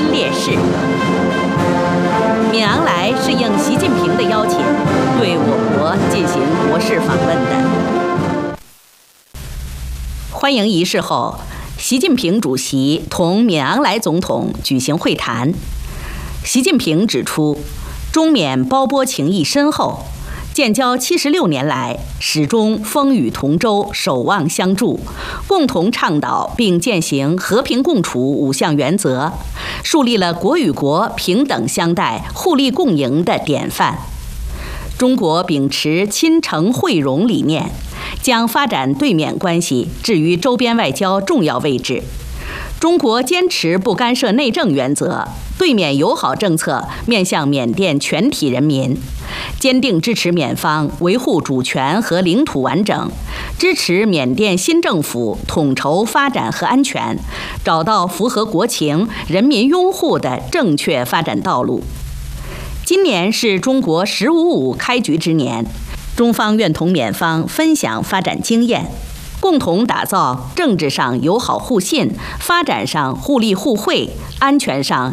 分烈士。敏昂莱是应习近平的邀请，对我国进行国事访问的。欢迎仪式后，习近平主席同敏昂莱总统举行会谈。习近平指出，中缅胞波情谊深厚，建交76年来始终风雨同舟，守望相助，共同倡导并践行和平共处5项原则，树立了国与国平等相待、互利共赢的典范。中国秉持亲诚惠容理念，将发展对缅关系置于周边外交重要位置。中国坚持不干涉内政原则，对缅友好政策面向缅甸全体人民，坚定支持缅方维护主权和领土完整，支持缅甸新政府统筹发展和安全，找到符合国情、人民拥护的正确发展道路。今年是中国“15+5”开局之年，中方愿同缅方分享发展经验，共同打造政治上友好互信、发展上互利互惠、安全上